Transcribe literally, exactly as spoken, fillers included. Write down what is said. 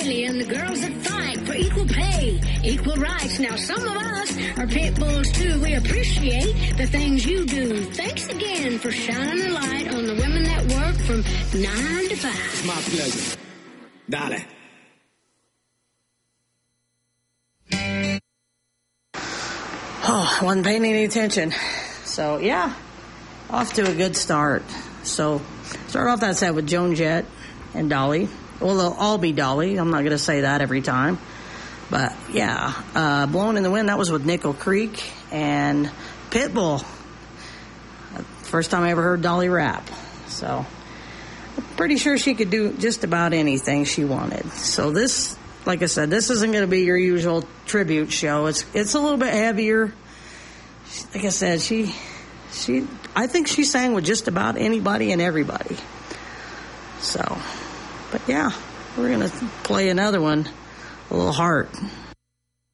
And the girls that fight for equal pay, equal rights. Now, some of us are pit bulls, too. We appreciate the things you do. Thanks again for shining a light on the women that work from nine to five. It's my pleasure. Dale. Oh, I wasn't paying any attention. So, yeah, off to a good start. So, start off that set with Joan Jett and Dolly. Well, they'll all be Dolly. I'm not going to say that every time. But, yeah, uh, Blowing in the Wind, that was with Nickel Creek and Pitbull. First time I ever heard Dolly rap. So, I'm pretty sure she could do just about anything she wanted. So this, like I said, this isn't going to be your usual tribute show. It's it's a little bit heavier. Like I said, she, she, I think she sang with just about anybody and everybody. So... But, yeah, we're going to play another one, A Little Heart.